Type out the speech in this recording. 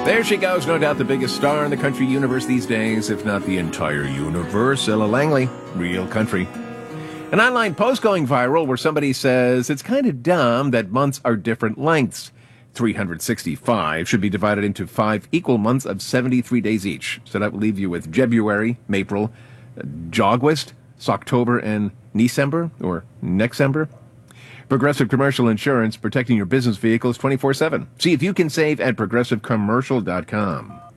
There she goes, no doubt the biggest star in the country universe these days, if not the entire universe. Ella Langley, Real Country. An online post going viral where somebody says it's kind of dumb that months are different lengths. 365 should be divided into 5 equal months of 73 days each. So that will leave you with February, April, Jogwist, October, and December, or Nexember. Progressive Commercial Insurance, protecting your business vehicles 24/7. See if you can save at progressivecommercial.com.